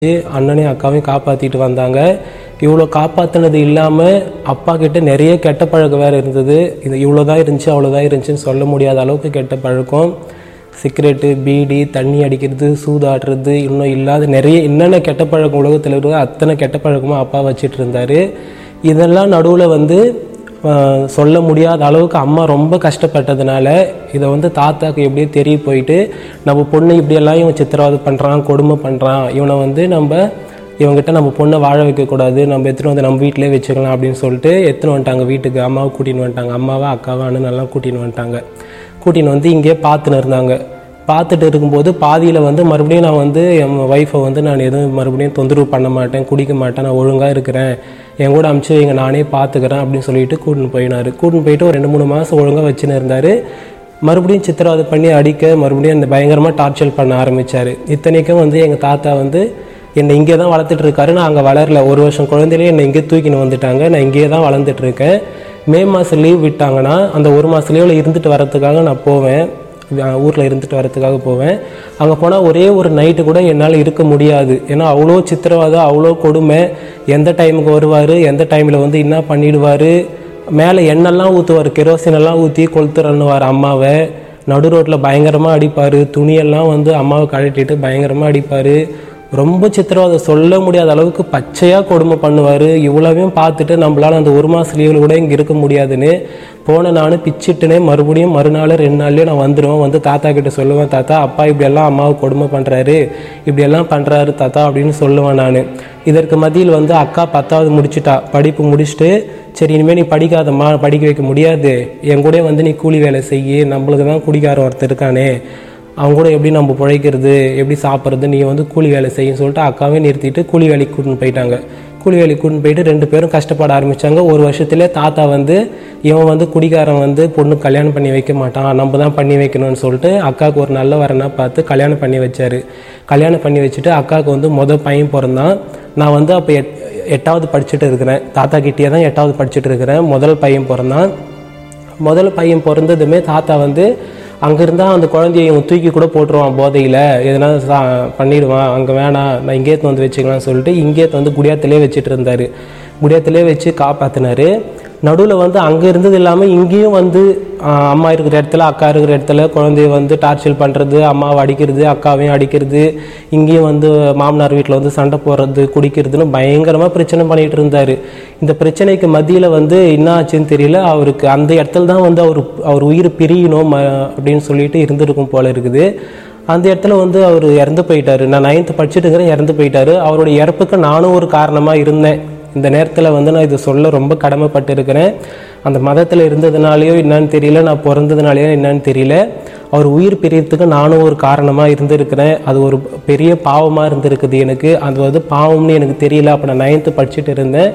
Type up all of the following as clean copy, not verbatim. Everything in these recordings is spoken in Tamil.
அண்ணனையும் அக்காவையும் காப்பாற்றிட்டு வந்தாங்க. இவ்வளோ காப்பாற்றினது இல்லாமல் அப்பா கிட்ட நிறைய கெட்ட பழக்கம் வேறு இருந்தது. இது இவ்வளோதான் இருந்துச்சு அவ்வளோதான் இருந்துச்சுன்னு சொல்ல முடியாத அளவுக்கு கெட்ட பழக்கம். சிகரெட்டு, பீடி, தண்ணி அடிக்கிறது, சூதாடுறது, இன்னும் இல்லாத நிறைய என்னென்ன கெட்ட பழக்கம் உலகத்தில் இருக்கோ அத்தனை கெட்ட பழக்கமாக அப்பா வச்சிட்டு இருந்தார். இதெல்லாம் நடுவில் சொல்ல முடியாத அளவுக்கு அம்மா ரொம்ப கஷ்டப்பட்டதுனால இதை தாத்தாக்கு எப்படியே தெரிய போயிட்டு, நம்ம பொண்ணு இப்படியெல்லாம் இவன் சித்திரவதை பண்ணுறான், கொடுமை பண்ணுறான், இவனை இவங்ககிட்ட நம்ம பொண்ணை வாழ வைக்கக்கூடாது, நம்ம எடுத்துகிட்டு நம்ம வீட்டிலே வச்சுக்கலாம் அப்படின்னு சொல்லிட்டு எடுத்துன்னு வந்துட்டாங்க வீட்டுக்கு. அம்மாவை கூட்டின்னு வந்துட்டாங்க. அம்மாவை அக்காவை அண்ணனெல்லாம் கூட்டின்னு வந்துட்டாங்க. கூட்டின்னு இங்கேயே பார்த்துன்னு இருந்தாங்க. பார்த்துட்டு இருக்கும்போது பாதியில் மறுபடியும் நான் என் ஒய்ஃபை நான் எதுவும் மறுபடியும் தொந்தரவு பண்ண மாட்டேன், குடிக்க மாட்டேன், நான் ஒழுங்காக இருக்கிறேன், என் கூட அமுச்சு வைங்க, நானே பார்த்துக்கிறேன் அப்படின்னு சொல்லிட்டு கூட்டின்னு போயினார். கூட்டின்னு போயிட்டு ஒரு 2-3 மாதம் ஒழுங்காக வச்சுன்னு இருந்தார். மறுபடியும் சித்திரவதை பண்ணி அடிக்க, மறுபடியும் அந்த பயங்கரமாக டார்ச்சர் பண்ண ஆரம்பித்தார். இத்தனைக்கும் எங்கள் தாத்தா என்னை இங்கே தான் வளர்த்துட்டு இருக்காரு. நான் அங்கே வளரல. 1 வருஷம் குழந்தையிலே என்னை இங்கே தூக்கின்னு வந்துட்டாங்க. நான் இங்கேயே தான் வளர்ந்துட்டுருக்கேன். மே மாதம் லீவ் விட்டாங்கன்னா அந்த 1 மாதம் லீவில் இருந்துட்டு வரத்துக்காக நான் போவேன். ஊரில் இருந்துட்டு வரத்துக்காக போவேன். அங்கே போனால் ஒரே ஒரு நைட்டு கூட என்னால் இருக்க முடியாது. ஏன்னா அவ்வளோ சித்திரவதை, அவ்வளோ கொடுமை. எந்த டைமுக்கு வருவார், எந்த டைமில் என்ன பண்ணிடுவார், மேலே எண்ணெல்லாம் ஊற்றுவார், கெரோசினெல்லாம் ஊற்றி கொளுத்துறன்னுவார் அம்மாவை. நடு ரோட்டில் பயங்கரமாக அடிப்பார். துணியெல்லாம் அம்மாவை கழட்டிட்டு பயங்கரமாக அடிப்பார். ரொம்ப சித்திரவதை சொல்ல முடியாத அளவுக்கு பச்சையாக கொடுமை பண்ணுவார். இவ்வளவையும் பார்த்துட்டு நம்மளால் அந்த 1 மாதம் லீவில் கூட இங்கே இருக்க முடியாதுன்னு போன நான் பிச்சுட்டுனே மறுபடியும் மறுநாள் 2 நாள்லேயே நான் வந்துடுவேன். தாத்தா கிட்ட சொல்லுவேன், தாத்தா அப்பா இப்படியெல்லாம் அம்மாவை கொடுமை பண்ணுறாரு, இப்படியெல்லாம் பண்ணுறாரு தாத்தா அப்படின்னு சொல்லுவேன் நான். இதற்கு மத்தியில் அக்கா 10வது முடிச்சுட்டா. படிப்பு முடிச்சுட்டு, சரி இனிமேல் நீ படிக்காதம்மா, படிக்க வைக்க முடியாது, என் கூட நீ கூலி வேலை செய்ய, நம்மளுக்கு தான் குடிக்கார ஒருத்தர் இருக்கானே, அவங்க கூட எப்படி நம்ம பிழைக்கிறது, எப்படி சாப்பிட்றது, நீ கூலி வேலை செய்யும் சொல்லிட்டு அக்காவே நிறுத்திட்டு கூலி வேலைக்கு கூட்டின்னு போயிட்டாங்க. கூலி வேலைக்கு கூட்டின்னு போயிட்டு 2 பேரும் கஷ்டப்பட ஆரம்பித்தாங்க. 1 வருஷத்துலேயே தாத்தா இவன் குடிகாரன் பொண்ணு கல்யாணம் பண்ணி வைக்க மாட்டான், நம்ம தான் பண்ணி வைக்கணும்னு சொல்லிட்டு அக்காவுக்கு ஒரு நல்ல வரனா பார்த்து கல்யாணம் பண்ணி வச்சார். கல்யாணம் பண்ணி வச்சுட்டு அக்காவுக்கு மொதல் பையன் பிறந்தான். நான் அப்போ 8வது படிச்சுட்டு இருக்கிறேன். தாத்தா கிட்டே தான் 8வது படிச்சுட்டு இருக்கிறேன். முதல் பையன் பிறந்தான். முதல் பையன் பிறந்ததுமே தாத்தா அங்கே இருந்தால் அந்த குழந்தைய இவன் தூக்கி கூட போட்டுருவான், போதையில் எதனா பண்ணிடுவான், அங்கே வேணாம் நான் இங்கேத்து வச்சுக்கலாம்னு சொல்லிட்டு இங்கேத்து குடியாத்திலே வச்சுட்டு இருந்தார். குடியாத்திலே வச்சு காப்பாற்றினார். நடுவில் அங்கே இருந்தது இல்லாமல் இங்கேயும் அம்மா இருக்கிற இடத்துல, அக்கா இருக்கிற இடத்துல குழந்தைய டார்ச்சர் பண்ணுறது, அம்மாவை அடிக்கிறது, அக்காவையும் அடிக்கிறது, இங்கேயும் மாமனார் வீட்டில் சண்டை போடுறது, குடிக்கிறதுன்னு பயங்கரமாக பிரச்சனை பண்ணிகிட்டு இருந்தார். இந்த பிரச்சனைக்கு மத்தியில் என்ன ஆச்சுன்னு தெரியல, அவருக்கு அந்த இடத்துல தான் அவர் உயிர் பிரியணும் அப்படின்னு சொல்லிட்டு இருந்திருக்கும் போல இருக்குது. அந்த இடத்துல அவர் இறந்து போயிட்டார். நான் 9th படிச்சுட்டு இருக்கிறேன், இறந்து போயிட்டார். அவருடைய இறப்புக்கு நானும் ஒரு காரணமாக இருந்தேன். இந்த நேரத்தில் நான் இதை சொல்ல ரொம்ப கடமைப்பட்டு இருக்கிறேன். அந்த மதத்தில் இருந்ததுனாலையோ என்னன்னு தெரியல, நான் பிறந்ததுனாலையோ என்னன்னு தெரியல, அவர் உயிர் பிரியறதுக்கு நானும் ஒரு காரணமாக இருந்திருக்கிறேன். அது ஒரு பெரிய பாவமாக இருந்திருக்குது எனக்கு. அது பாவம்னு எனக்கு தெரியல. அப்போ நான் 9th படிச்சுட்டு இருந்தேன்.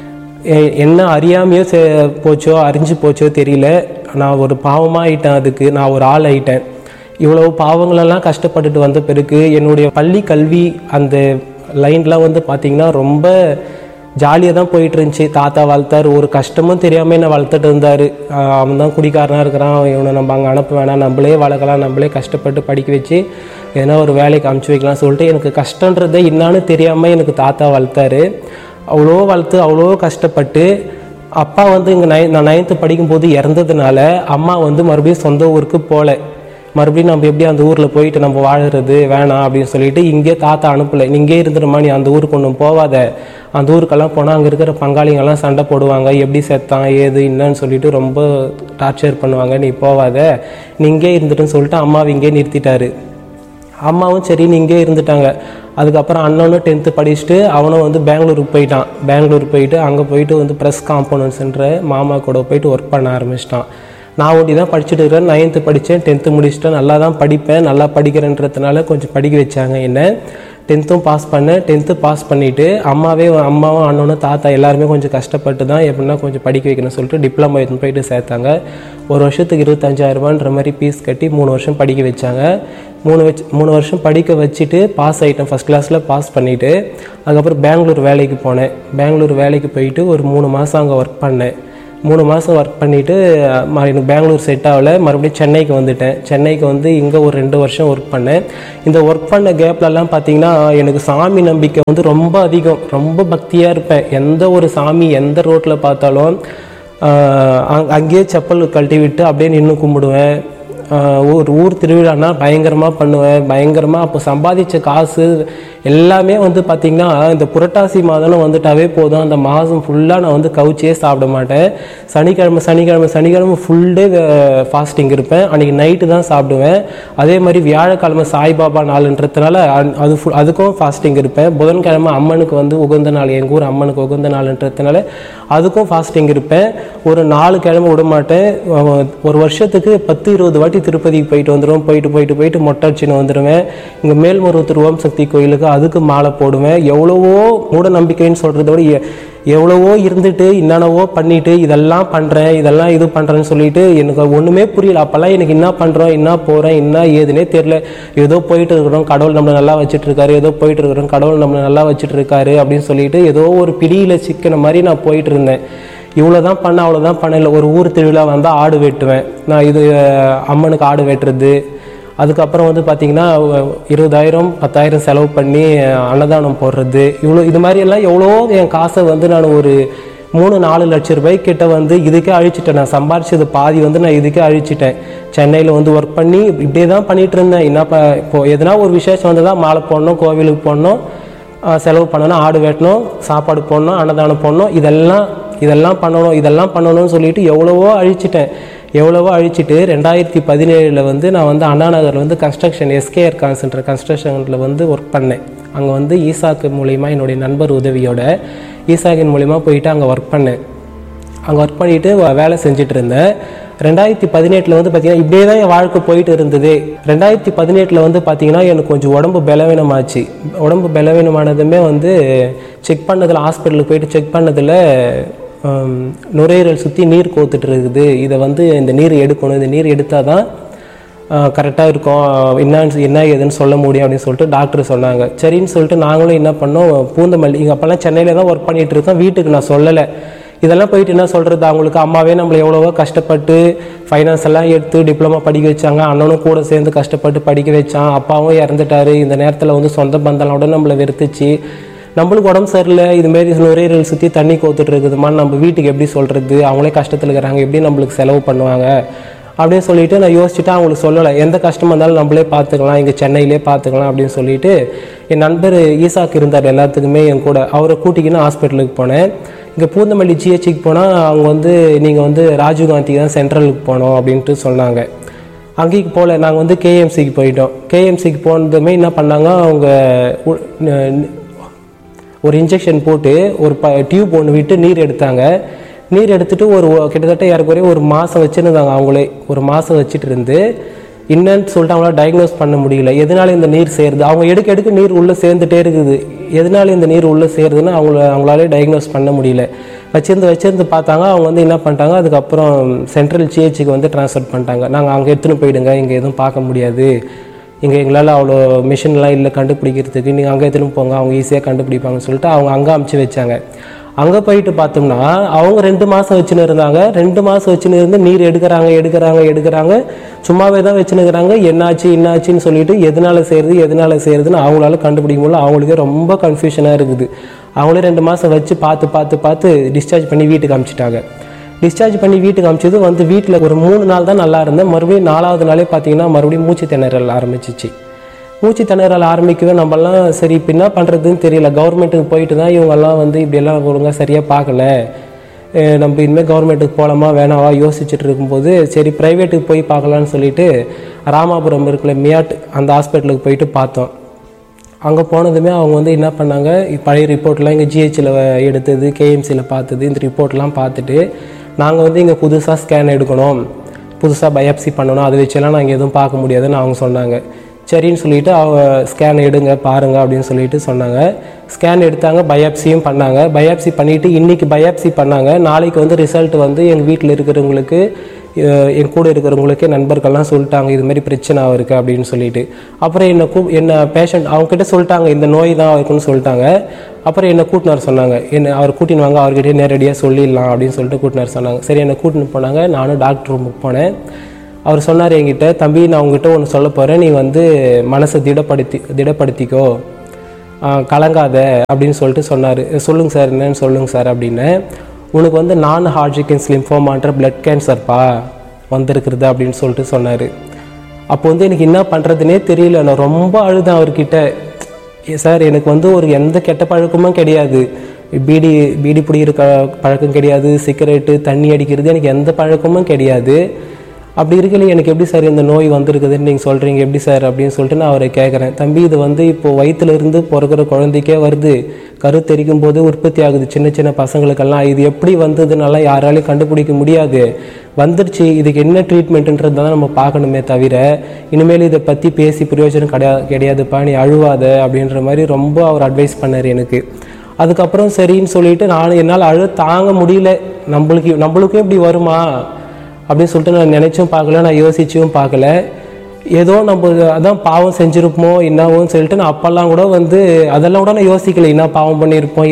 என்ன அறியாமையோ போச்சோ அறிஞ்சு போச்சோ தெரியல, நான் ஒரு பாவமாக ஆயிட்டேன். அதுக்கு நான் ஒரு ஆள் ஆயிட்டேன். இவ்வளவு பாவங்களெல்லாம் கஷ்டப்பட்டுட்டு வந்த பிறகு என்னுடைய பள்ளி கல்வி அந்த லைன்லாம் பார்த்திங்கன்னா ரொம்ப ஜாலியாக தான் போயிட்டு இருந்துச்சு. தாத்தா வளர்த்தார், ஒரு கஷ்டமும் தெரியாமல் என்னை வளர்த்துட்டு இருந்தார். அவன் தான் குடிக்காரனாக இருக்கிறான், இவனை நம்ம அங்கே அனுப்ப வேணாம், நம்மளே வளர்க்கலாம், நம்மளே கஷ்டப்பட்டு படிக்க வச்சு எதனா ஒரு வேலைக்கு அமுச்சு வைக்கலாம் சொல்லிட்டு எனக்கு கஷ்டன்றதை என்னான்னு தெரியாமல் எனக்கு தாத்தா வளர்த்தாரு. அவ்வளோ வளர்த்து அவ்வளோ கஷ்டப்பட்டு அப்பா இங்கே நான் 9th படிக்கும்போது இறந்ததுனால அம்மா மறுபடியும் சொந்த ஊருக்கு போகல. மறுபடியும் நம்ம எப்படி அந்த ஊரில் போயிட்டு நம்ம வாழறது வேணாம் அப்படின்னு சொல்லிட்டு இங்கே தாத்தா அனுப்பலை. நீ இங்கே இருந்துடுமா, நீ அந்த ஊருக்கு ஒன்றும் போகாத, அந்த ஊருக்கெல்லாம் போனால் அங்கே இருக்கிற பங்காளிங்கெல்லாம் சண்டை போடுவாங்க, எப்படி செத்தான் ஏது என்னன்னு சொல்லிட்டு ரொம்ப டார்ச்சர் பண்ணுவாங்க, நீ போகாத, நீ இங்கே இருந்துட்டுன்னு சொல்லிட்டு அம்மாவை இங்கே நிறுத்திட்டாரு. அம்மாவும் சரி நீ இங்கே இருந்துட்டாங்க. அதுக்கப்புறம் அண்ணனும் 10th படிச்சுட்டு அவனும் பெங்களூருக்கு போயிட்டான். பெங்களூருக்கு போயிட்டு அங்கே போயிட்டு ப்ரெஸ் காம்பனன்ட்ஸ்ன்ற மாமா கூட போயிட்டு ஒர்க் பண்ண ஆரம்பிச்சிட்டான். நான் ஒண்டி தான் படிச்சுட்டு இருக்கிறேன். 9th படித்தேன், 10th முடிச்சுட்டேன். நல்லா தான் படிப்பேன், நல்லா படிக்கிறேன்றதுனால கொஞ்சம் படிக்க வச்சாங்க என்ன. 10th பாஸ் பண்ணேன். 10th பாஸ் பண்ணிவிட்டு அம்மாவும் அண்ணனும் தாத்தா எல்லாருமே கொஞ்சம் கஷ்டப்பட்டு தான் எப்படின்னா கொஞ்சம் படிக்க வைக்கணும்னு சொல்லிட்டு டிப்ளமோ எடுத்துன்னு போயிட்டு சேர்த்தாங்க. 1 வருஷத்துக்கு 25,000 மாதிரி ஃபீஸ் கட்டி 3 வருஷம் படிக்க வச்சாங்க. 3 வருஷம் படிக்க வச்சுட்டு பாஸ் ஆகிட்டேன். ஃபஸ்ட் கிளாஸில் பாஸ் பண்ணிவிட்டு அதுக்கப்புறம் பெங்களூர் வேலைக்கு போனேன். பெங்களூர் வேலைக்கு போயிட்டு ஒரு 3 மாதம் அங்கே ஒர்க் பண்ணேன். 3 மாதம் ஒர்க் பண்ணிவிட்டு எனக்கு பெங்களூர் செட் ஆகலை, மறுபடியும் சென்னைக்கு வந்துட்டேன். சென்னைக்கு வந்து இங்கே ஒரு 2 வருஷம் ஒர்க் பண்ணேன். இந்த ஒர்க் பண்ண கேப்லலாம் பார்த்திங்கன்னா எனக்கு சாமி நம்பிக்கை வந்து ரொம்ப அதிகம், ரொம்ப பக்தியாக இருப்பேன். எந்த ஒரு சாமி எந்த ரோட்டில் பார்த்தாலும் அங்கேயே செப்பல் கழட்டி விட்டு அப்படியே நின்று கும்பிடுவேன். ஊர் திருவிழானா பயங்கரமாக பண்ணுவேன், பயங்கரமாக. அப்போ சம்பாதிச்ச காசு எல்லாமே வந்து பார்த்திங்கன்னா இந்த புரட்டாசி மாதம் வந்துட்டாவே போதும், அந்த மாதம் ஃபுல்லாக நான் வந்து கவுச்சியே சாப்பிட மாட்டேன். சனிக்கிழமை ஃபுல் டே ஃபாஸ்டிங் இருப்பேன். அன்றைக்கி நைட்டு தான் சாப்பிடுவேன். அதே மாதிரி வியாழக்கிழமை சாய்பாபா நாளுன்றதுனால அதுக்கும் ஃபாஸ்டிங் இருப்பேன். புதன்கிழமை அம்மனுக்கு வந்து உகந்த நாள், எங்கள் ஊர் அம்மனுக்கு உகந்த நாளுன்றதுனால அதுக்கும் ஃபாஸ்டிங் இருப்பேன். ஒரு 4 கிழமை விட மாட்டேன். ஒரு வருஷத்துக்கு 10-20 வாட்டி திருப்பதிக்கு போயிட்டு வந்துடுவேன். போயிட்டு மொட்டை அடிச்சுன்னு வந்துடுவேன். இங்கே மேல்மருவத்தூர் ஓம் சக்தி கோயிலுக்கு அதுக்கு மாலை போடுவேன். எவ்வளவோ மூட நம்பிக்கைன்னு சொல்கிறத விட எவ்வளவோ இருந்துட்டு என்னென்னவோ பண்ணிவிட்டு இதெல்லாம் பண்ணுறேன், இதெல்லாம் இது பண்ணுறேன்னு சொல்லிட்டு எனக்கு ஒன்றுமே புரியல. அப்போல்லாம் எனக்கு என்ன பண்ணுறோம், என்ன போகிறேன், என்ன ஏதுன்னே தெரில. ஏதோ போயிட்டு இருக்கிறோம், கடவுள் நம்மளை நல்லா வச்சுட்டு இருக்காரு, ஏதோ போயிட்டு இருக்கிறோம், கடவுள் நம்மளை நல்லா வச்சுட்டு இருக்காரு அப்படின்னு சொல்லிட்டு ஏதோ ஒரு பிடியில் சிக்கின மாதிரி நான் போயிட்டு இருந்தேன். இவ்வளோதான் பண்ண அவ்வளோதான் பண்ணல. ஒரு ஊர் திருவிழா வந்தால் ஆடு வெட்டுவேன் நான். இது அம்மனுக்கு ஆடு வெட்டுறது. அதுக்கப்புறம் வந்து பார்த்திங்கன்னா 20,000 10,000 செலவு பண்ணி அன்னதானம் போடுறது. இது மாதிரியெல்லாம் எவ்வளோ என் காசை வந்து நான் ஒரு 3-4 லட்சம் ரூபாய்க்கிட்ட வந்து இதுக்கே அழிச்சிட்டேன். நான் சம்பாரிச்சது பாதி வந்து நான் இதுக்கே அழிச்சிட்டேன். சென்னையில் வந்து ஒர்க் பண்ணி இப்படியே தான் பண்ணிகிட்டு இருந்தேன். இப்போது எதனா ஒரு விசேஷம் வந்து தான் மாலை போடணும், கோவிலுக்கு போடணும், செலவு பண்ணணும், ஆடு வெட்டணும், சாப்பாடு போடணும், அன்னதானம் போடணும், இதெல்லாம் பண்ணணும்னு சொல்லிட்டு எவ்வளவோ அழிச்சிட்டேன். 2017 வந்து நான் வந்து அண்ணா நகரில் வந்து கன்ஸ்ட்ரக்ஷன் எஸ்கேஆர் கான்சென்ட்ரேட் கன்ஸ்ட்ரக்ஷனில் வந்து ஒர்க் பண்ணேன். அங்கே வந்து ஈசாக்கு மூலிமா என்னுடைய நண்பர் உதவியோட ஈசாக்கின் மூலிமா போயிட்டு அங்கே ஒர்க் பண்ணேன். அங்கே ஒர்க் பண்ணிவிட்டு வேலை செஞ்சுட்டு இருந்தேன். 2018 வந்து பார்த்திங்கன்னா இப்படியே தான் என் வாழ்க்கை போயிட்டு இருந்தது. 2018 வந்து பார்த்திங்கன்னா எனக்கு கொஞ்சம் உடம்பு பலவீனமாச்சு. உடம்பு பலவீனமானதுமே வந்து செக் பண்ணதில், ஹாஸ்பிட்டலுக்கு போயிட்டு செக் பண்ணதில் நுரையீரல் சுற்றி நீர் கோத்துட்டு இருக்குது. இதை வந்து இந்த நீர் எடுக்கணும், இந்த நீர் எடுத்தால் தான் கரெக்டாக இருக்கும், என்ன ஏதுன்னு சொல்ல முடியும் அப்படின்னு சொல்லிட்டு டாக்டர் சொன்னாங்க. சரின்னு சொல்லிட்டு நாங்களும் என்ன பண்ணோம், பூந்தமல்லி, இங்கே அப்போல்லாம் சென்னையில் தான் ஒர்க் பண்ணிகிட்டு இருக்கோம். வீட்டுக்கு நான் சொல்லலை. இதெல்லாம் போயிட்டு என்ன சொல்கிறது, அவங்களுக்கு அம்மாவே நம்மளை எவ்வளவோ கஷ்டப்பட்டு ஃபைனான்ஸ் எல்லாம் எடுத்து டிப்ளமா படிக்க வச்சாங்க. அண்ணனும் கூட சேர்ந்து கஷ்டப்பட்டு படிக்க வச்சான். அப்பாவும் இறந்துட்டார். இந்த நேரத்தில் வந்து சொந்த பந்தங்களோட நம்மளை வெறுத்துச்சு. நம்மளுக்கு உடம்பு சரியில்லை, இதுமாரி நுரையீரல் சுற்றி தண்ணி கோத்துட்டு இருக்குதுமான்னு நம்ம வீட்டுக்கு எப்படி சொல்கிறது, அவங்களே கஷ்டத்தில் இருக்கிறாங்க, எப்படி நம்மளுக்கு செலவு பண்ணுவாங்க அப்படின்னு சொல்லிட்டு நான் யோசிச்சுட்டு அவங்களுக்கு சொல்லலை. எந்த கஷ்டமாக இருந்தாலும் நம்மளே பார்த்துக்கலாம், இங்கே சென்னையிலே பார்த்துக்கலாம் அப்படின்னு சொல்லிட்டு என் நண்பர் ஈசாக்கு இருந்தார் எல்லாத்துக்குமே என் கூட. அவரை கூட்டிக்கின்னு ஹாஸ்பிட்டலுக்கு போனேன். இங்கே பூந்தமல்லி ஜிஹெச்சுக்கு போனால் அவங்க வந்து நீங்கள் வந்து ராஜீவ்காந்தி தான் சென்ட்ரலுக்கு போனோம் அப்படின்ட்டு சொன்னாங்க. அங்கேக்கு போகல, நாங்கள் வந்து கேஎம்சிக்கு போயிட்டோம். கேஎம்சிக்கு போனதுமே என்ன பண்ணாங்க, அவங்க ஒரு இன்ஜெக்ஷன் போட்டு ஒரு டியூப் ஒன்று விட்டு நீர் எடுத்தாங்க. நீர் எடுத்துகிட்டு கிட்டத்தட்ட ஏறக்குறைய ஒரு மாதம் வச்சுருந்தாங்க. அவங்களே ஒரு மாதம் வச்சுட்டு இருந்து என்னன்னு சொல்லிட்டு அவங்களால டயக்னோஸ் பண்ண முடியல. எதனால இந்த நீர் சேருது, அவங்க எடுக்க நீர் உள்ளே சேர்ந்துட்டே இருக்குது. எதனால இந்த நீர் உள்ளே சேருதுன்னு அவங்களாலே டயக்னோஸ் பண்ண முடியல. வச்சிருந்து பார்த்தாங்க. அவங்க வந்து என்ன பண்ணிட்டாங்க, அதுக்கப்புறம் சென்ட்ரல் ஜிஹெச்சுக்கு வந்து ட்ரான்ஸ்ஃபர் பண்ணிட்டாங்க. நாங்கள் அங்கே எடுத்துன்னு போயிடுங்க, இங்கே எதுவும் பார்க்க முடியாது, இங்கே எங்களால் அவ்வளோ மிஷின்லாம் இல்லை கண்டுபிடிக்கிறதுக்கு, நீங்கள் அங்கே எடுத்துன்னு போங்க, அவங்க ஈஸியாக கண்டுபிடிப்பாங்கன்னு சொல்லிட்டு அவங்க அங்கே அமுச்சு வச்சாங்க. அங்கே போயிட்டு பார்த்தோம்னா அவங்க 2 மாதம் வச்சுன்னு இருந்தாங்க. 2 மாதம் வச்சுன்னு இருந்து நீர் எடுக்கிறாங்க, சும்மாவே தான் வச்சுன்னு இருக்கிறாங்க. என்னாச்சுன்னு சொல்லிட்டு எதனால செய்யறதுன்னு அவங்களால கண்டுபிடிக்க முடியல. அவங்களுக்கே ரொம்ப கன்ஃபியூஷனாக இருக்குது. அவங்களே 2 மாதம் வச்சு பார்த்து டிஸ்சார்ஜ் பண்ணி வீட்டுக்கு அனுப்பிச்சிட்டாங்க. டிஸ்சார்ஜ் பண்ணி வீட்டுக்கு அனுப்பிச்சது வந்து வீட்டில் ஒரு 3 நாள் தான் நல்லா இருந்தேன். மறுபடியும் 4வது நாளே பார்த்தீங்கன்னா மறுபடியும் மூச்சு திணறல் ஆரம்பிச்சிச்சு. மூச்சு திணறல் ஆரம்பிக்கவே நம்மலாம் சரி இப்போ என்ன பண்ணுறதுன்னு தெரியல. கவர்மெண்ட்டுக்கு போயிட்டு தான் இவங்கெல்லாம் வந்து இப்படியெல்லாம் ஒழுங்காக சரியாக பார்க்கல, நம்ம இனிமேல் கவர்மெண்ட்டுக்கு போகலாமா வேணாவா யோசிச்சுட்டு இருக்கும்போது சரி ப்ரைவேட்டுக்கு போய் பார்க்கலான்னு சொல்லிட்டு ராமாபுரம் இருக்கிற மியாட் அந்த ஹாஸ்பிட்டலுக்கு போயிட்டு பார்த்தோம். அங்கே போனதுமே அவங்க வந்து என்ன பண்ணாங்க, பழைய ரிப்போர்ட்லாம் இங்கே ஜிஹெச்சில் எடுத்தது, கேஎம்சியில் பார்த்தது, இந்த ரிப்போர்ட்லாம் பார்த்துட்டு நாங்கள் வந்து இங்கே புதுசாக ஸ்கேன் எடுக்கணும், புதுசாக பயாப்சி பண்ணணும், அதை வச்செல்லாம் நாங்கள் எதுவும் பார்க்க முடியாதுன்னு அவங்க சொன்னாங்க. சரின்னு சொல்லிவிட்டு அவங்க ஸ்கேன் எடுங்க பாருங்கள் அப்படின்னு சொல்லிட்டு சொன்னாங்க. ஸ்கேன் எடுத்தாங்க, பயாப்சியும் பண்ணாங்க. பயாப்சி பண்ணிவிட்டு இன்றைக்கி பயாப்சி பண்ணாங்க. நாளைக்கு வந்து ரிசல்ட் வந்து எங்கள் வீட்டில் இருக்கிறவங்களுக்கு என் கூட இருக்கிறவங்களுக்கே நண்பர்கள்லாம் சொல்லிட்டாங்க இது மாதிரி பிரச்சனை அவருக்கு அப்படின்னு சொல்லிட்டு. அப்புறம் என்ன பேஷண்ட் அவங்ககிட்ட சொல்லிட்டாங்க இந்த நோய் தான் இருக்குன்னு சொல்லிட்டாங்க. அப்புறம் என்னை கூட்டினார் சொன்னாங்க, அவர் கூட்டின்னு வாங்க அவர்கிட்ட நேரடியாக சொல்லிடலாம் அப்படின்னு சொல்லிட்டு கூட்டினார் சொன்னாங்க. சரி என்னை கூட்டின்னு போனாங்க. நானும் டாக்டர் ரூமுக்கு போனேன். அவர் சொன்னார் என்கிட்ட, தம்பி நான் உங்ககிட்ட ஒன்று சொல்ல போகிறேன், நீ வந்து மனசை திடப்படுத்திக்கோ, கலங்காத அப்படின்னு சொல்லிட்டு சொன்னார். சொல்லுங்க சார் என்னன்னு சொல்லுங்க சார் அப்படின்னு. உனக்கு வந்து நான் ஹாட்ஜிகின்ஸ் லிம்போமான்ற பிளட் கேன்சர்ப்பா வந்திருக்குறது அப்படின்னு சொல்லிட்டு சொன்னார். அப்போ வந்து எனக்கு என்ன பண்ணுறதுனே தெரியல. நான் ரொம்ப அழுதேன் அவர்கிட்ட. சார் எனக்கு வந்து ஒரு எந்த கெட்ட பழக்கமும் கிடையாது, பீடி பிடிக்கிற பழக்கம் கிடையாது, சிகரெட்டு தண்ணி அடிக்கிறது எனக்கு எந்த பழக்கமும் கிடையாது. அப்படி இருக்கல எனக்கு எப்படி சார் இந்த நோய் வந்திருக்குதுன்னு நீங்கள் சொல்கிறீங்க, எப்படி சார் அப்படின்னு சொல்லிட்டு நான் அவரை கேட்குறேன். தம்பி இது வந்து இப்போது வயிற்றுலேருந்து பிறக்கிற குழந்தைக்கே வருது, கருத்தரிக்கும் போது உற்பத்தி ஆகுது சின்ன சின்ன பசங்களுக்கெல்லாம். இது எப்படி வந்ததுனால யாராலையும் கண்டுபிடிக்க முடியாது, வந்துடுச்சு, இதுக்கு என்ன ட்ரீட்மெண்ட்டுன்றது தான் நம்ம பார்க்கணுமே தவிர இனிமேல் இதை பற்றி பேசி பிரயோஜனம் கிடையாதுப்பா, நீ அழுவாத அப்படின்ற மாதிரி ரொம்ப அவர் அட்வைஸ் பண்ணார் எனக்கு. அதுக்கப்புறம் சரின்னு சொல்லிட்டு என்னால் அழு தாங்க முடியல. நம்மளுக்கும் இப்படி வருமா அப்படின்னு சொல்லிட்டு நான் நினச்சும் பார்க்கல, நான் யோசிச்சும் பார்க்கல. ஏதோ நம்ம அதான் பாவம் செஞ்சுருப்போமோ என்னவோன்னு சொல்லிட்டு நான் அப்போல்லாம் கூட வந்து அதெல்லாம் கூட நான் யோசிக்கலை, என்ன பாவம் பண்ணியிருப்போம்,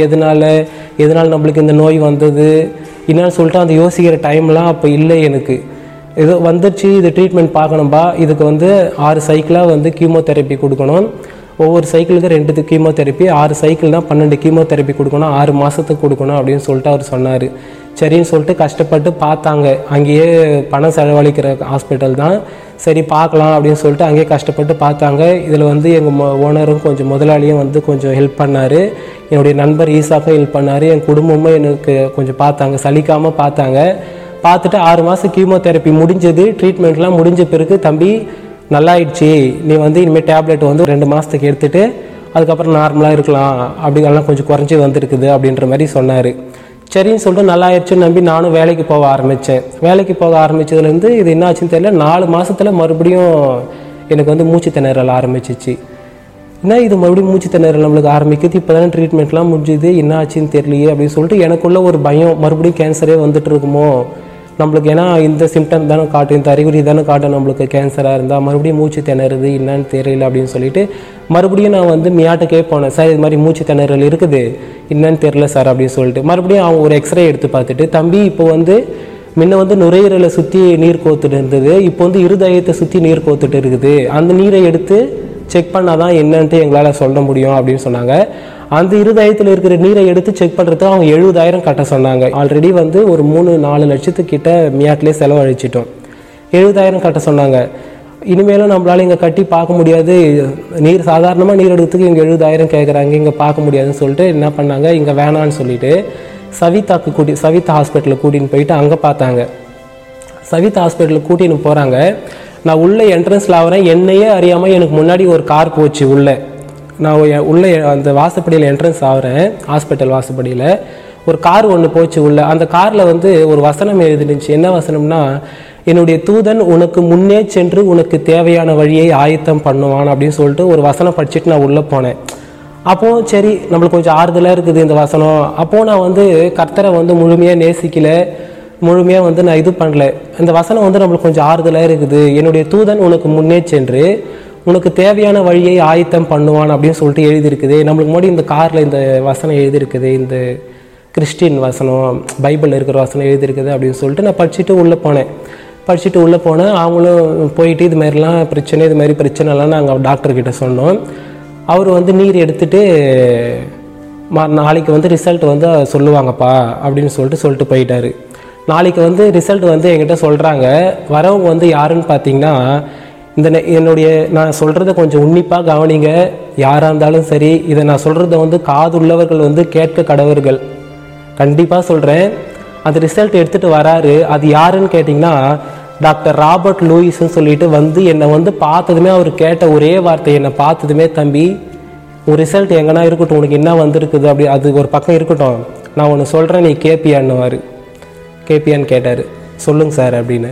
எதனால் நம்மளுக்கு இந்த நோய் வந்தது என்னன்னு சொல்லிட்டு அந்த யோசிக்கிற டைம்லாம் அப்போ இல்லை எனக்கு. ஏதோ வந்துடுச்சு, இது ட்ரீட்மெண்ட் பார்க்கணும்பா, இதுக்கு வந்து 6 சைக்கிளாக வந்து கீமோதெரப்பி கொடுக்கணும், ஒவ்வொரு சைக்கிளுக்கு 2 கீமோதெரப்பி, 6 சைக்கிள்னால் 12 கீமோதெரப்பி கொடுக்கணும், 6 மாதத்துக்கு கொடுக்கணும் அப்படின்னு சொல்லிட்டு அவர் சொன்னார். சரின்னு சொல்லிட்டு கஷ்டப்பட்டு பார்த்தாங்க. அங்கேயே பணம் செலவழிக்கிற ஹாஸ்பிட்டல் தான், சரி பார்க்கலாம் அப்படின்னு சொல்லிட்டு அங்கேயே கஷ்டப்பட்டு பார்த்தாங்க. இதில் வந்து எங்கள் ஓனரும் கொஞ்சம் முதலாளியும் வந்து கொஞ்சம் ஹெல்ப் பண்ணார், என்னுடைய நண்பர் ஈசாக்கும் ஹெல்ப் பண்ணார், என் குடும்பமும் எனக்கு கொஞ்சம் பார்த்தாங்க, சலிக்காமல் பார்த்தாங்க. பார்த்துட்டு 6 மாதம் கீமோதெரப்பி முடிஞ்சது, ட்ரீட்மெண்ட்லாம் முடிஞ்ச பிறகு தம்பி நல்லாயிடுச்சு, நீ வந்து இனிமேல் டேப்லெட் வந்து 2 மாதத்துக்கு எடுத்துகிட்டு அதுக்கப்புறம் நார்மலாக இருக்கலாம், அப்படிங்கெல்லாம் கொஞ்சம் குறைஞ்சி வந்துருக்குது அப்படின்ற மாதிரி சொன்னார். சரின்னு சொல்லிட்டு நல்லா ஆயிடுச்சுன்னு நம்பி நானும் வேலைக்கு போக ஆரம்பித்தேன். வேலைக்கு போக ஆரம்பித்ததுலேருந்து இது என்ன ஆச்சுன்னு தெரியல, 4 மாதத்தில் மறுபடியும் எனக்கு வந்து மூச்சு திணறல் ஆரம்பிச்சிச்சு. என்ன இது மறுபடியும் மூச்சு திணறல் நம்மளுக்கு ஆரம்பிக்குது, இப்போ தானே ட்ரீட்மெண்ட்லாம் முடிஞ்சுது, என்ன ஆச்சுன்னு தெரியலையே அப்படின்னு சொல்லிட்டு எனக்குள்ள ஒரு பயம், மறுபடியும் கேன்சரே வந்துட்டு இருக்குமோ நம்மளுக்கு, ஏன்னா இந்த சிம்டம் தானே காட்டும், இந்த அறிகுறி தானே காட்டும் நம்மளுக்கு கேன்சராக இருந்தால், மறுபடியும் மூச்சு திணறுது என்னன்னு தெரியல அப்படின்னு சொல்லிட்டு மறுபடியும் நான் வந்து மியாட்டுக்கே போனேன். சார் இது மாதிரி மூச்சு திணறல் இருக்குது, என்னன்னு தெரியல சார் அப்படின்னு சொல்லிட்டு மறுபடியும் அவங்க ஒரு எக்ஸ்ரே எடுத்து பார்த்துட்டு, தம்பி இப்போ வந்து முன்ன வந்து நுரையீரலை சுற்றி நீர் கோத்துட்டு இருந்தது, இப்போ வந்து இருதயத்தை சுற்றி நீர் கோத்துட்டு இருக்குது, அந்த நீரை எடுத்து செக் பண்ணால் தான் என்னன்ட்டு எங்களால் சொல்ல முடியும் அப்படின்னு சொன்னாங்க. அந்த இருதயத்தில் இருக்கிற நீரை எடுத்து செக் பண்ணுறதுக்கு அவங்க 70,000 கட்ட சொன்னாங்க. ஆல்ரெடி வந்து ஒரு 3-4 லட்சத்துக்கிட்ட மியாட்லேயே செலவழிச்சிட்டோம். 70,000 கட்ட சொன்னாங்க. இனிமேலும் நம்மளால இங்கே கட்டி பார்க்க முடியாது, சாதாரணமாக நீர் எடுக்கிறதுக்கு இங்கே 70,000 கேட்குறாங்க, இங்கே பார்க்க முடியாதுன்னு சொல்லிட்டு என்ன பண்ணாங்க, இங்கே வேணான்னு சொல்லிட்டு சவிதா ஹாஸ்பிட்டலுக்கு கூட்டின்னு போயிட்டு அங்கே பார்த்தாங்க. சவிதா ஹாஸ்பிட்டலுக்கு கூட்டின்னு போகிறாங்க. நான் உள்ளே என்ட்ரன்ஸில் ஆகிறேன், என்னையே அறியாமல் எனக்கு முன்னாடி ஒரு கார் போச்சு உள்ளே. நான் உள்ளே அந்த வாசப்படியில் என்ட்ரன்ஸ் ஆகிறேன், ஹாஸ்பிட்டல் வாசப்படியில் ஒரு கார் ஒன்று போச்சு உள்ளே. அந்த காரில் வந்து ஒரு வசனம் எழுதிருந்துச்சு. என்ன வசனம்னா, என்னுடைய தூதன் உனக்கு முன்னே சென்று உனக்கு தேவையான வழியை ஆயத்தம் பண்ணுவான் அப்படின்னு சொல்லிட்டு ஒரு வசனம் படிச்சுட்டு நான் உள்ளே போனேன். அப்போது சரி நம்மளுக்கு கொஞ்சம் ஆறுதலாக இருக்குது இந்த வசனம். அப்போது நான் வந்து கர்த்தரை வந்து முழுமையாக நேசிக்கலை, முழுமையாக வந்து நான் இது பண்ணல. இந்த வசனம் வந்து நம்மளுக்கு கொஞ்சம் ஆறுதலாக இருக்குது. என்னுடைய தூதன் உனக்கு முன்னே சென்று உனக்கு தேவையான வழியை ஆயத்தம் பண்ணுவான் அப்படின்னு சொல்லிட்டு எழுதியிருக்குது. நம்மளுக்கு முன்னாடி இந்த காரில் இந்த வசனம் எழுதியிருக்குது, இந்த கிறிஸ்டின் வசனம், பைபிளில் இருக்கிற வசனம் எழுதியிருக்குது அப்படின்னு சொல்லிட்டு நான் படிச்சுட்டு உள்ளே போனேன். அவங்களும் போயிட்டு இது மாதிரி பிரச்சனைலாம் நாங்கள் டாக்டர்கிட்ட சொன்னோம். அவர் வந்து நீர் எடுத்துகிட்டு நாளைக்கு வந்து ரிசல்ட் வந்து சொல்லுவாங்கப்பா அப்படின்னு சொல்லிட்டு போயிட்டாரு. நாளைக்கு வந்து ரிசல்ட் வந்து என்கிட்ட சொல்கிறாங்க. வரவங்க வந்து யாருன்னு பார்த்தீங்கன்னா, நான் சொல்கிறத கொஞ்சம் உன்னிப்பாக கவனிங்க, யாராக இருந்தாலும் சரி, இதை நான் சொல்கிறத வந்து காதுள்ளவர்கள் வந்து கேட்க கடவர்கள், கண்டிப்பாக சொல்கிறேன். அந்த ரிசல்ட் எடுத்துகிட்டு வராரு. அது யாருன்னு கேட்டிங்கன்னா, டாக்டர் ராபர்ட் லூயிஸ்ன்னு சொல்லிட்டு வந்து என்னை வந்து பார்த்ததுமே அவர் கேட்ட ஒரே வார்த்தை, என்னை பார்த்ததுமே, தம்பி உன் ரிசல்ட் எங்கன்னா இருக்கட்டும், உனக்கு என்ன வந்திருக்குது அப்படி அது ஒரு பக்கம் இருக்கட்டும், நான் ஒன்று சொல்கிறேன், நீ கேட்பியான்னு கேட்டார். சொல்லுங்க சார் அப்படின்னு.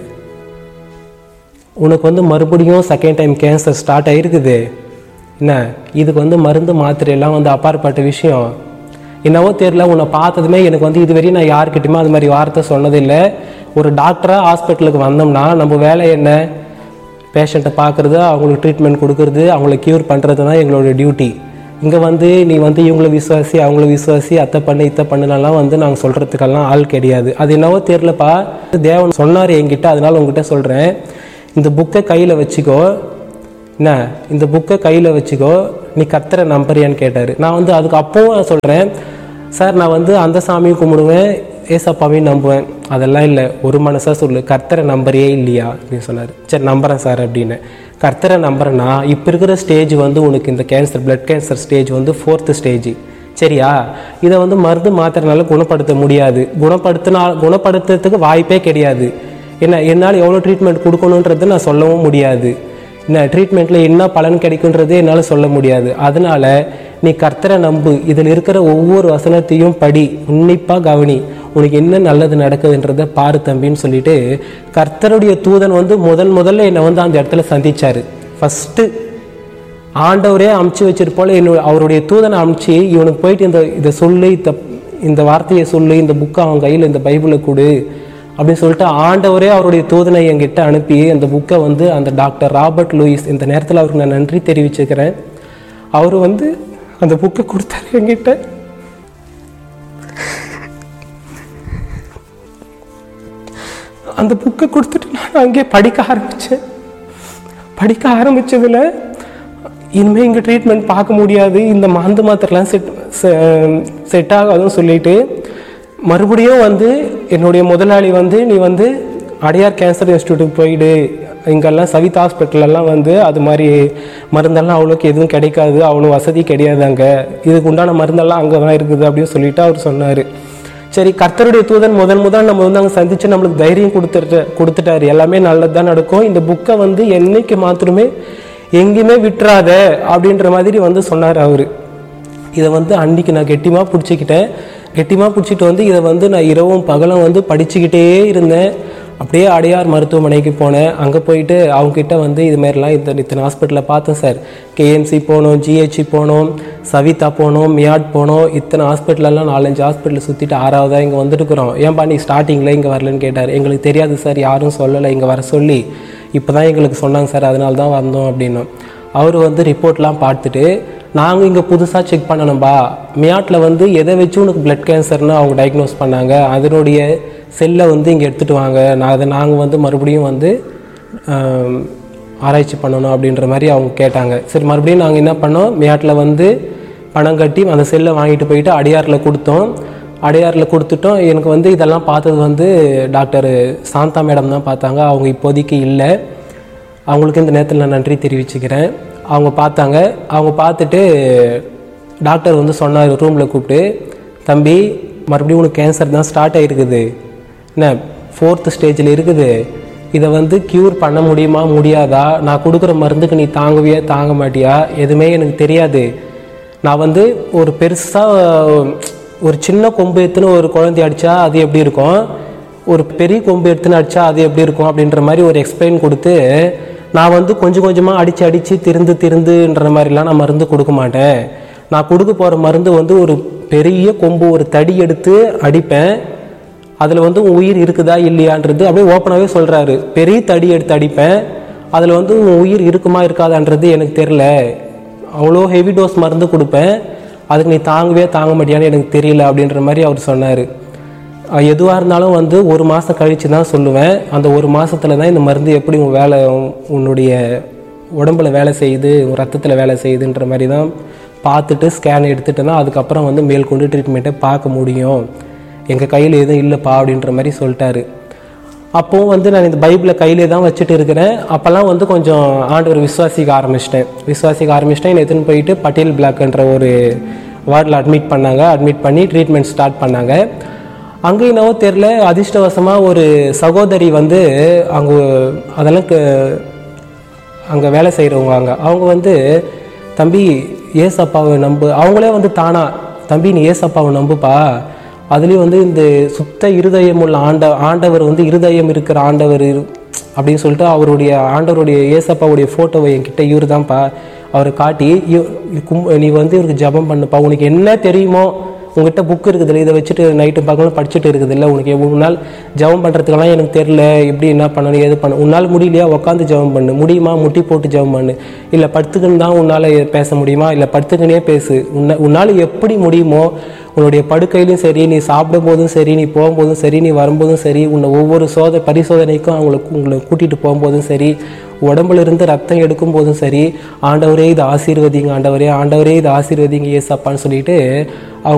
உனக்கு வந்து மறுபடியும் செகண்ட் டைம் கேன்சர் ஸ்டார்ட் ஆகிருக்குது, என்ன இதுக்கு வந்து மருந்து மாத்திரையெல்லாம் வந்து அப்பாற்பட்ட விஷயம், என்னவோ தெரியல, உன்னை பார்த்ததுமே எனக்கு வந்து இதுவரையும் நான் யாருக்கிட்டையுமே அது மாதிரி வார்த்தை சொன்னதில்லை, ஒரு டாக்டராக ஹாஸ்பிட்டலுக்கு வந்தோம்னா நம்ம வேலை என்ன? பேஷண்ட்டை பார்க்குறது, அவங்களுக்கு ட்ரீட்மெண்ட் கொடுக்குறது, அவங்கள க்யூர் பண்ணுறது தான் எங்களோட டியூட்டி. இங்கே வந்து நீ வந்து இவங்கள விசுவாசி அவங்கள விசுவாசி அத்தை பண்ணு இத்தை பண்ணுனாலாம் வந்து நாங்கள் சொல்கிறதுக்கெல்லாம் ஆள் கிடையாது. அது என்னவோ தெரியலப்பா, தேவன் சொன்னார் என்கிட்ட, அதனால உங்ககிட்ட சொல்கிறேன். இந்த புக்கை கையில் வச்சுக்கோ, என்ன இந்த புக்கை கையில் வச்சுக்கோ, நீ கர்த்தரை நம்புறியான்னு கேட்டார். நான் வந்து அதுக்கு அப்பவும் சொல்கிறேன், சார் நான் வந்து அந்த சாமியும் கும்பிடுவேன், ஏசப்பாவையும் நம்புவேன். அதெல்லாம் இல்லை, ஒரு மனசாக சொல்லு, கர்த்தரை நம்புறியே இல்லையா அப்படின்னு சொன்னார். சரி நம்புகிறேன் சார் அப்படின்னு. கர்த்தரை நம்புறேன்னா இப்போ இருக்கிற ஸ்டேஜ் வந்து உனக்கு இந்த கேன்சர், பிளட் கேன்சர் ஸ்டேஜ் வந்து 4th ஸ்டேஜ், சரியா? இதை வந்து மருந்து மாத்திரனால குணப்படுத்த முடியாது, குணப்படுத்துறதுக்கு வாய்ப்பே கிடையாது. என்னால் எவ்வளோ ட்ரீட்மெண்ட் கொடுக்கணுன்றது நான் சொல்லவும் முடியாது. என்ன ட்ரீட்மெண்ட்டில் என்ன பலன் கிடைக்குன்றது என்னால் சொல்ல முடியாது. அதனால நீ கர்த்தரை நம்பு, இதில் இருக்கிற ஒவ்வொரு வசனத்தையும் படி, உன்னிப்பாக கவனி, உனக்கு என்ன நல்லது நடக்குதுன்றதை பாரு தம்பின்னு சொல்லிட்டு கர்த்தருடைய தூதன் வந்து முதல்ல என்னை வந்து அந்த இடத்துல சந்திச்சார். ஃபஸ்ட்டு ஆண்டவரே அமுச்சு வச்சிருப்போல அவருடைய தூதனை அமுச்சு இவனுக்கு போயிட்டு இதை சொல்லு, இந்த வார்த்தையை சொல்லு, இந்த புக்கை அவன் கையில் இந்த பைபிளை கொடு அப்படின்னு சொல்லிட்டு ஆண்டவரே அவருடைய தூதனை என்கிட்ட அனுப்பி அந்த புக்கை வந்து அந்த டாக்டர் ராபர்ட் லூயிஸ், இந்த நேரத்தில் அவருக்கு நான் நன்றி தெரிவிச்சுக்கிறேன், அவர் வந்து அந்த புக்கை கொடுத்தாரு என்கிட்ட. அந்த புக்கை கொடுத்துட்டு நான் அங்கே படிக்க ஆரம்பிச்சதுல இனிமேல் இங்கே ட்ரீட்மெண்ட் பார்க்க முடியாது, இந்த மருந்து மாத்திரலாம் செட் ஆகாதுன்னு சொல்லிட்டு மறுபடியும் வந்து என்னுடைய முதலாளி வந்து நீ வந்து அடையார் கேன்சர் இன்ஸ்டியூட்டுக்கு போயிடு, இங்கெல்லாம் சவிதா ஹாஸ்பிட்டலெல்லாம் வந்து அது மாதிரி மருந்தெல்லாம் அவ்வளோக்கு எதுவும் கிடைக்காது, அவ்வளோ வசதி கிடையாது, அங்கே இதுக்கு உண்டான மருந்தெல்லாம் அங்கே தான் இருக்குது அப்படின்னு சொல்லிட்டு அவர் சொன்னார். சரி, கர்த்தருடைய தூதன் முதல் நம்ம வந்து அங்கே சந்தித்து நம்மளுக்கு தைரியம் கொடுத்துட்டாரு, எல்லாமே நல்லது தான் நடக்கும், இந்த புக்கை வந்து என்னைக்கு மாத்திரமே எங்கேயுமே விட்டுறாத அப்படின்ற மாதிரி வந்து சொன்னார் அவர். இதை வந்து அன்றைக்கி நான் கெட்டியமாக பிடிச்சிட்டு வந்து இதை வந்து நான் இரவும் பகலும் வந்து படிச்சுக்கிட்டே இருந்தேன். அப்படியே அடையார் மருத்துவமனைக்கு போனேன். அங்கே போயிட்டு அவங்ககிட்ட வந்து இதுமாரிலாம் இத்தனை ஹாஸ்பிட்டலில் பார்த்தேன் சார், கேஎம்சி போனோம், ஜிஹெச்சி போனோம், சவிதா போனோம், மியாட் போனோம், இத்தனை ஹாஸ்பிட்டலெல்லாம் 4-5 ஹாஸ்பிட்டலில் சுற்றிட்டு 6வதாக இங்கே வந்துட்டுருக்குறோம், ஏன்பா நீ ஸ்டார்டிங்கில் இங்கே வரலன்னு கேட்டார். எங்களுக்கு தெரியாது சார், யாரும் சொல்லலை, இங்கே வர சொல்லி இப்போ தான் எங்களுக்கு சொன்னாங்க சார், அதனால தான் வந்தோம் அப்படின்னோம். அவர் வந்து ரிப்போர்ட்லாம் பார்த்துட்டு நாங்கள் இங்கே புதுசாக செக் பண்ணணும்பா, மியாட்டில் வந்து எதை வச்சு உனக்கு பிளட் கேன்சர்னு அவங்க டயக்னோஸ் பண்ணாங்க, அதனுடைய செல்லை வந்து இங்கே எடுத்துகிட்டு வாங்க, நாங்கள் வந்து மறுபடியும் வந்து ஆராய்ச்சி பண்ணணும் அப்படின்ற மாதிரி அவங்க கேட்டாங்க. சரி, மறுபடியும் நாங்கள் என்ன பண்ணோம், மியாட்டில் வந்து பணம் கட்டி அந்த செல்லை வாங்கிட்டு போயிட்டு அடையாரில் கொடுத்துட்டோம். எனக்கு வந்து இதெல்லாம் பார்த்தது வந்து டாக்டர் சாந்தா மேடம் தான் பார்த்தாங்க, அவங்க இப்போதைக்கு இல்லை, அவங்களுக்கு இந்த நேரத்தில் நான் நன்றி தெரிவிச்சுக்கிறேன். அவங்க பார்த்துட்டு டாக்டர் வந்து சொன்னார் ரூமில் கூப்பிட்டு, தம்பி மறுபடியும் உனக்கு கேன்சர் தான் ஸ்டார்ட் ஆகிருக்குது, என்ன 4th ஸ்டேஜில் இருக்குது, இதை வந்து க்யூர் பண்ண முடியுமா முடியாதா, நான் கொடுக்குற மருந்துக்கு நீ தாங்க மாட்டியா, எதுவுமே எனக்கு தெரியாது, நான் வந்து ஒரு பெருசாக ஒரு சின்ன கொம்பு எடுத்துன்னு ஒரு குழந்தை அடித்தா அது எப்படி இருக்கும், ஒரு பெரிய கொம்பு எடுத்துன்னு அடித்தா அது எப்படி இருக்கும் அப்படின்ற மாதிரி ஒரு எக்ஸ்பிளைன் கொடுத்து, நான் வந்து கொஞ்சம் கொஞ்சமாக அடித்து திருந்துன்ற மாதிரிலாம் நான் மருந்து கொடுக்க மாட்டேன், நான் கொடுக்க போகிற மருந்து வந்து ஒரு பெரிய கொம்பு ஒரு தடி எடுத்து அடிப்பேன், அதில் வந்து உயிர் இருக்குதா இல்லையான்றது அப்படியே ஓப்பனாகவே சொல்கிறாரு, பெரிய தடி எடுத்து அடிப்பேன், அதில் வந்து உயிர் இருக்குமா இருக்காதான்றது எனக்கு தெரில, அவ்வளோ ஹெவி டோஸ் மருந்து கொடுப்பேன், அதுக்கு நீ தாங்க மாட்டியான்னு எனக்கு தெரியல அப்படின்ற மாதிரி அவர் சொன்னார். எதுவாக இருந்தாலும் வந்து 1 மாதம் கழித்து தான் சொல்லுவேன், அந்த 1 மாதத்தில் தான் இந்த மருந்து எப்படி உன்னுடைய உடம்பில் வேலை செய்யுது, ரத்தத்தில் வேலை செய்யுதுன்ற மாதிரி தான் பார்த்துட்டு ஸ்கேன் எடுத்துட்டேன்னா அதுக்கப்புறம் வந்து மேற்கொண்டு ட்ரீட்மெண்ட்டை பார்க்க முடியும், எங்கள் கையில் எதுவும் இல்லைப்பா அப்படின்ற மாதிரி சொல்லிட்டாரு. அப்போவும் வந்து நான் இந்த பைபிளை கையிலே தான் வச்சுட்டு இருக்கிறேன். அப்போல்லாம் வந்து கொஞ்சம் ஆண்டவர் விசுவாசிக்க ஆரம்பிச்சிட்டேன். என்னை எடுத்துன்னு போயிட்டு பட்டேல் பிளாக்ன்ற ஒரு வார்டில் அட்மிட் பண்ணி ட்ரீட்மெண்ட் ஸ்டார்ட் பண்ணாங்க. அங்கே என்னவோ தெரில, அதிர்ஷ்டவசமாக ஒரு சகோதரி வந்து அங்கே வேலை செய்கிறவங்க அவங்க வந்து, தம்பி ஏசப்பாவை நம்பு, அவங்களே வந்து தானா, தம்பி நீ ஏசப்பாவை நம்புப்பா, அதுலேயும் வந்து இந்த சுத்த இருதயம் உள்ள ஆண்டவர் வந்து இருதயம் இருக்கிற ஆண்டவர் அப்படின்னு சொல்லிட்டு ஆண்டவருடைய ஏசப்பாவுடைய ஃபோட்டோவை என்கிட்ட இவர் தான்ப்பா, அவரை காட்டி நீ வந்து இவருக்கு ஜபம் பண்ணுப்பா, உனக்கு என்ன தெரியுமோ உங்ககிட்ட புக் இருக்குதுல்ல, இதை வச்சுட்டு நைட்டு பகலும் படிச்சுட்டு இருக்குதுல்ல, உனக்கு உன்னால் ஜெபம் பண்ணுறதுக்கெல்லாம் எனக்கு தெரில, எப்படி என்ன பண்ணணும் எது பண்ண, உன்னால் முடியலையா உட்காந்து ஜெபம் பண்ணு, முடியுமா முட்டி போட்டு ஜெபம் பண்ணு, இல்லை படுத்துக்குன்னு தான் உன்னால் பேச முடியுமா, இல்லை படுத்துக்கினே பேசு, உன்னால் எப்படி முடியுமோ உன்னுடைய படுக்கையிலும் சரி, நீ சாப்பிடும் போதும் சரி, நீ போகும்போதும் சரி, நீ வரும்போதும் சரி, உன்னை ஒவ்வொரு பரிசோதனைக்கும் உங்களை கூட்டிகிட்டு போகும்போதும் சரி, உடம்புல இருந்து ரத்தம் எடுக்கும் போதும் சரி, ஆண்டவரே இது ஆசீர்வதிங்க, ஆண்டவரே ஆண்டவரே இது ஆசீர்வதிங்க ஏசப்பான்னு சொல்லிட்டு அவங்க